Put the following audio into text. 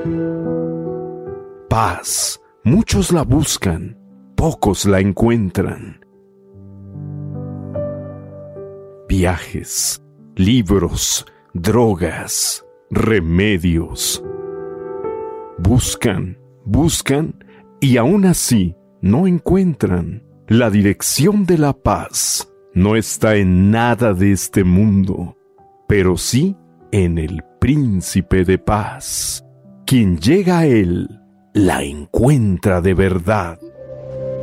Paz, muchos la buscan, pocos la encuentran. Viajes, libros, drogas, remedios. Buscan, buscan y aún así no encuentran. La dirección de la paz no está en nada de este mundo, pero sí en el Príncipe de Paz. Quien llega a él, la encuentra de verdad.